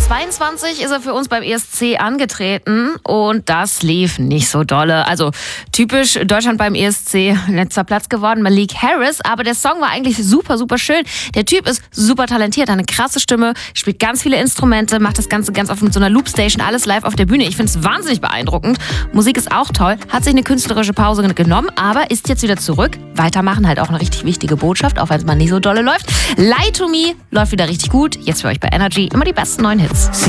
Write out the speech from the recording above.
22 ist er für uns beim ESC angetreten und das lief nicht so dolle. Also typisch Deutschland beim ESC, letzter Platz geworden, Malik Harris. Aber der Song war eigentlich super, super schön. Der Typ ist super talentiert, hat eine krasse Stimme, spielt ganz viele Instrumente, macht das Ganze ganz oft mit so einer Loopstation, alles live auf der Bühne. Ich finde es wahnsinnig beeindruckend. Musik ist auch toll, hat sich eine künstlerische Pause genommen, aber ist jetzt wieder zurück. Weitermachen, halt auch eine richtig wichtige Botschaft, auch wenn es mal nicht so dolle läuft. Lie to Me läuft wieder richtig gut. Jetzt für euch bei Energy immer die besten neuen Hits.